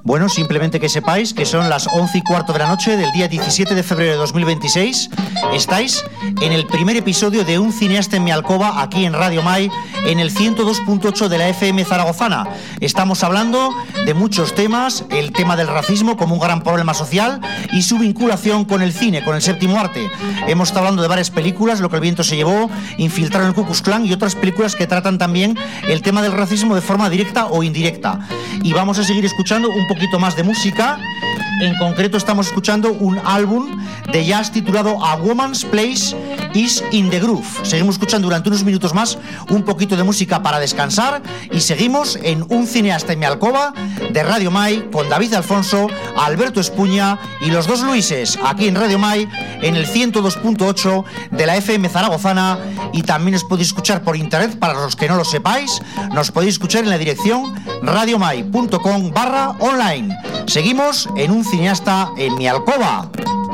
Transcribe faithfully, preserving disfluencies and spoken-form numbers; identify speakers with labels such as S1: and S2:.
S1: Bueno, simplemente que sepáis que son las once y cuarto de la noche del día diecisiete de febrero de dos mil veintiséis. Estáis en el primer episodio de Un cineasta en mi alcoba, aquí en Radio Mai, en el ciento dos punto ocho de la F M zaragozana. Estamos hablando de muchos temas, el tema del racismo como un gran problema social y su vinculación con el cine, con el séptimo arte. Hemos estado hablando de varias películas, Lo que el viento se llevó, Infiltrado en el Ku Klux Klan y otras películas que tratan también el tema del racismo de forma directa o indirecta. Y vamos a seguir escuchando un poquito más de música. En concreto estamos escuchando un álbum de jazz titulado A Woman's Place is in the Groove. Seguimos escuchando durante unos minutos más un poquito de música para descansar y seguimos en Un cineasta en mi alcoba de Radio Mai con David Alfonso, Alberto Espuña y los dos Luises, aquí en Radio Mai en el ciento dos punto ocho de la F M zaragozana, y también os podéis escuchar por internet. Para los que no lo sepáis, nos podéis escuchar en la dirección radiomai punto com barra online. Seguimos en Un cineasta en mi alcoba.